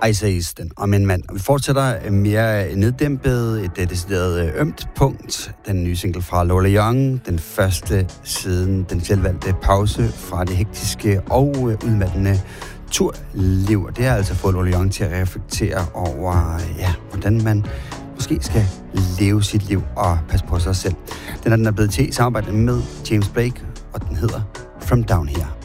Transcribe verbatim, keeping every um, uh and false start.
Ice Ace, den om en mand. Og vi fortsætter mere neddæmpet, et decideret ømt punkt. Den nye single fra Lola Young, den første siden den selvvalgte pause fra det hektiske og udmattende turliv. Det har altså fået Lola Young til at reflektere over, ja, hvordan man måske skal leve sit liv og passe på sig selv. Den er, den er blevet til i samarbejde med James Blake, og den hedder From Down Here.